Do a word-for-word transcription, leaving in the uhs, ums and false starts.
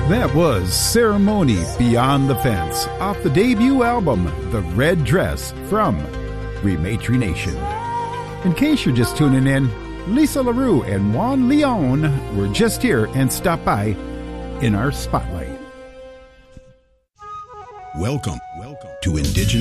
That was Ceremony Beyond the Fence off the debut album, The Red Dress, from Rematry Nation. In case you're just tuning in, Lisa LaRue and Juan Leon were just here and stopped by in our spotlight. Welcome, welcome to Indigenous